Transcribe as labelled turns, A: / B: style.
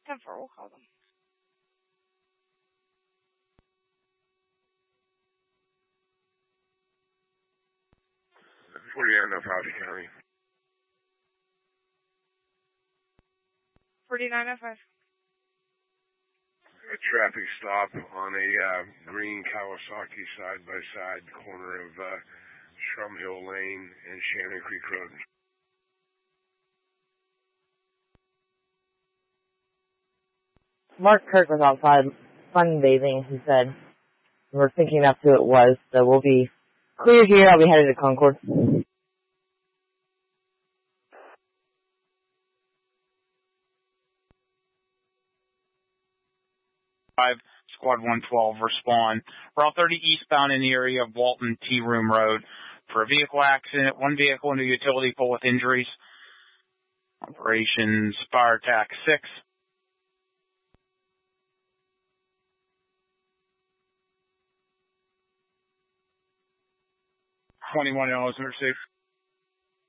A: 10-4, we'll call them.
B: $49 Howdy County.
A: $49.05.
B: A traffic stop on a green Kawasaki side-by-side corner of Shrum Hill Lane and Shannon Creek Road.
C: Mark Kirk was outside sunbathing, he said. We're thinking that's who it was, so we'll be clear here. I'll be headed to Concord.
D: 5, Squad 112, respond. Route 30 eastbound in the area of Walton Tea Room Road for a vehicle accident. One vehicle into a utility pole with injuries. Operations Fire Attack 6. 21 Ellis Interstate.